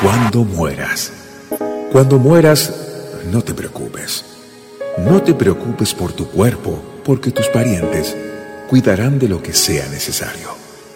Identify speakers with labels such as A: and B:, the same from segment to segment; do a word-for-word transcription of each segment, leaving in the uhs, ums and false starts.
A: Cuando mueras. Cuando mueras, no te preocupes. No te preocupes por tu cuerpo, porque tus parientes cuidarán de lo que sea necesario.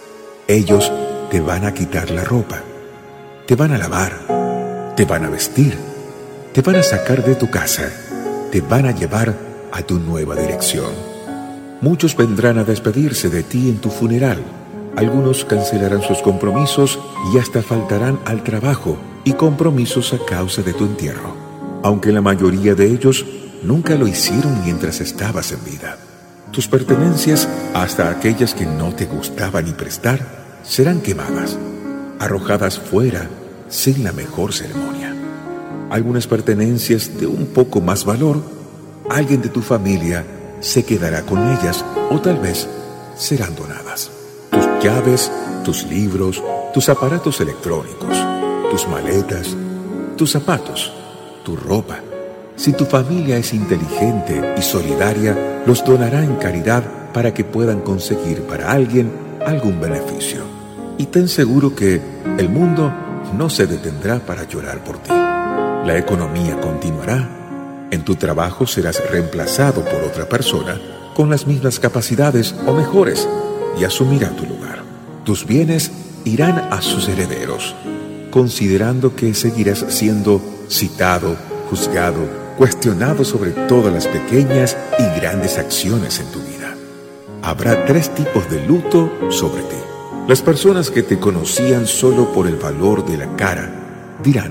A: Ellos te van a quitar la ropa, te van a lavar, te van a vestir, te van a sacar de tu casa, te van a llevar a tu nueva dirección. Muchos vendrán a despedirse de ti en tu funeral. Algunos cancelarán sus compromisos y hasta faltarán al trabajo y compromisos a causa de tu entierro, aunque la mayoría de ellos nunca lo hicieron mientras estabas en vida. Tus pertenencias, hasta aquellas que no te gustaba ni prestar, serán quemadas, arrojadas fuera sin la mejor ceremonia. Algunas pertenencias de un poco más valor, alguien de tu familia se quedará con ellas o tal vez serán donadas. Tus llaves, tus libros, tus aparatos electrónicos, tus maletas, tus zapatos, tu ropa. Si tu familia es inteligente y solidaria, los donará en caridad para que puedan conseguir para alguien algún beneficio. Y ten seguro que el mundo no se detendrá para llorar por ti. La economía continuará. En tu trabajo serás reemplazado por otra persona con las mismas capacidades o mejores y asumirá tu lugar. Tus bienes irán a sus herederos, considerando que seguirás siendo citado, juzgado, cuestionado sobre todas las pequeñas y grandes acciones en tu vida. Habrá tres tipos de luto sobre ti. Las personas que te conocían solo por el valor de la cara dirán: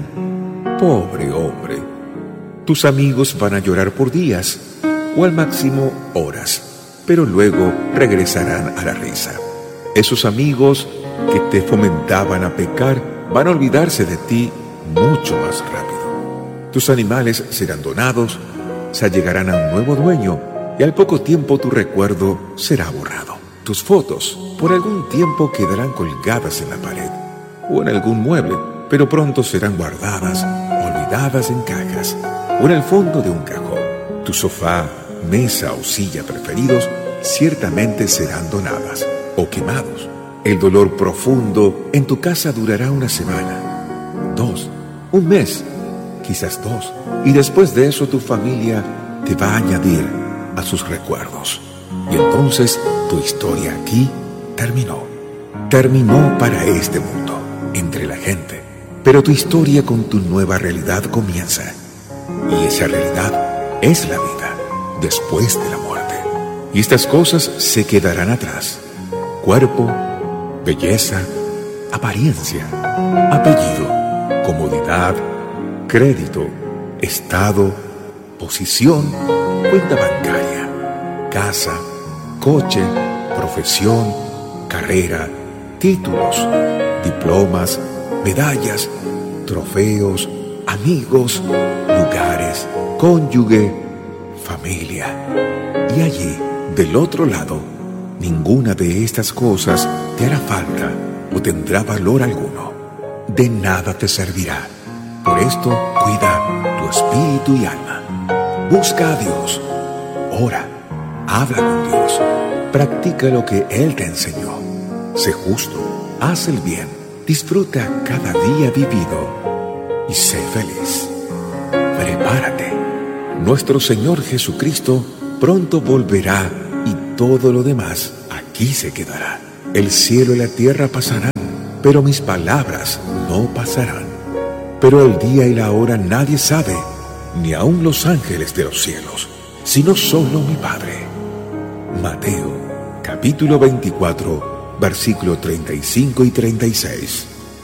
A: pobre hombre. Tus amigos van a llorar por días o al máximo horas, pero luego regresarán a la risa. Esos amigos que te fomentaban a pecar van a olvidarse de ti mucho más rápido. Tus animales serán donados, se allegarán a un nuevo dueño y al poco tiempo tu recuerdo será borrado. Tus fotos por algún tiempo quedarán colgadas en la pared o en algún mueble, pero pronto serán guardadas, olvidadas en cajas o en el fondo de un cajón. Tu sofá, mesa o silla preferidos ciertamente serán donadas o quemados. El dolor profundo en tu casa durará una semana, dos, un mes, quizás dos, y después de eso tu familia te va a añadir a sus recuerdos. Y entonces tu historia aquí terminó. Terminó para este mundo, entre la gente. Pero tu historia con tu nueva realidad comienza. Y esa realidad es la vida después de la muerte. Y estas cosas se quedarán atrás: cuerpo, belleza, apariencia, apellido, comodidad, crédito, estado, posición, cuenta bancaria, casa, coche, profesión, carrera, títulos, diplomas, medallas, trofeos, amigos, lugares, cónyuge, familia. Y allí, del otro lado, ninguna de estas cosas te hará falta o tendrá valor alguno. De nada te servirá. Por esto, cuida tu espíritu y alma. Busca a Dios. Ora. Habla con Dios. Practica lo que Él te enseñó. Sé justo. Haz el bien. Disfruta cada día vivido. Y sé feliz. Prepárate. Nuestro Señor Jesucristo pronto volverá y todo lo demás aquí se quedará. El cielo y la tierra pasarán, pero mis palabras no pasarán. Pero el día y la hora nadie sabe, ni aun los ángeles de los cielos, sino solo mi Padre. Mateo, capítulo veinticuatro, versículo treinta y cinco y treinta y seis.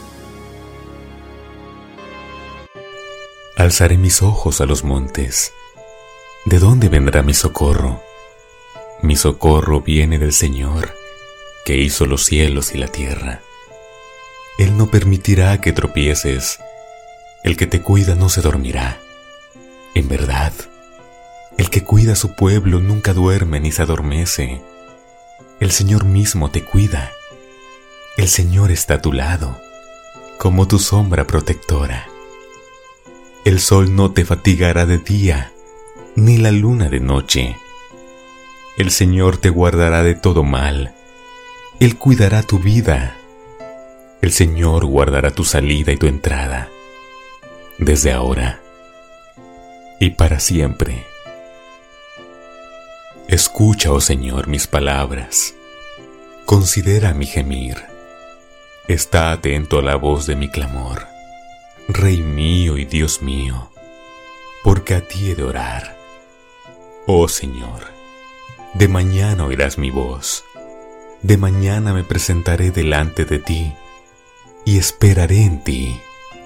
B: Alzaré mis ojos a los montes. ¿De dónde vendrá mi socorro? Mi socorro viene del Señor, que hizo los cielos y la tierra. Él no permitirá que tropieces. El que te cuida no se dormirá. En verdad, el que cuida a su pueblo nunca duerme ni se adormece. El Señor mismo te cuida. El Señor está a tu lado, como tu sombra protectora. El sol no te fatigará de día, ni la luna de noche. El Señor te guardará de todo mal. Él cuidará tu vida. El Señor guardará tu salida y tu entrada, desde ahora y para siempre. Escucha, oh Señor, mis palabras. Considera mi gemir. Está atento a la voz de mi clamor. Rey mío y Dios mío, porque a ti he de orar. Oh Señor, de mañana oirás mi voz. De mañana me presentaré delante de ti y esperaré en ti.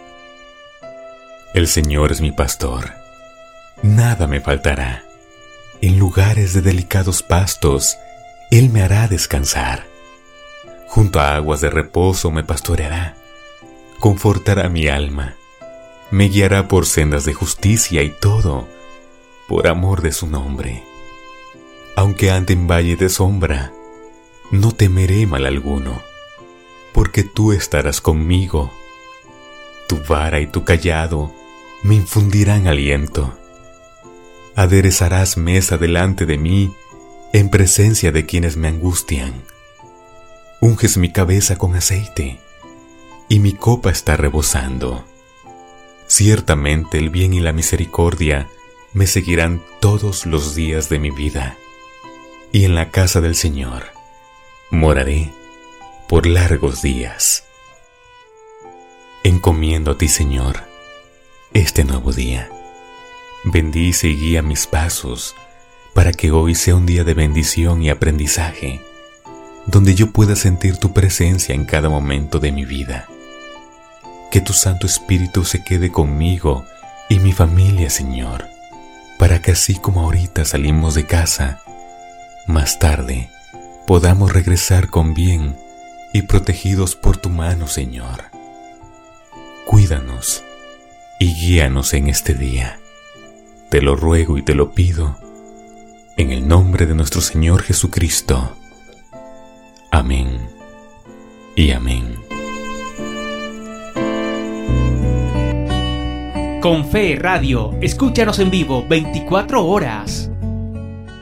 B: El Señor es mi pastor. Nada me faltará. En lugares de delicados pastos, Él me hará descansar. Junto a aguas de reposo me pastoreará. Confortará mi alma. Me guiará por sendas de justicia y todo, por amor de su nombre. Aunque ande en valle de sombra, no temeré mal alguno, porque tú estarás conmigo. Tu vara y tu cayado me infundirán aliento. Aderezarás mesa delante de mí, en presencia de quienes me angustian. Unges mi cabeza con aceite, y mi copa está rebosando. Ciertamente el bien y la misericordia me seguirán todos los días de mi vida, y en la casa del Señor moraré por largos días. Encomiendo a ti, Señor, este nuevo día. Bendice y guía mis pasos, para que hoy sea un día de bendición y aprendizaje, donde yo pueda sentir tu presencia en cada momento de mi vida. Que tu Santo Espíritu se quede conmigo y mi familia, Señor, para que así como ahorita salimos de casa, más tarde podamos regresar con bien y protegidos por tu mano, Señor. Cuídanos y guíanos en este día. Te lo ruego y te lo pido, en el nombre de nuestro Señor Jesucristo. Amén y amén.
C: Con Fe Radio, escúchanos en vivo veinticuatro horas.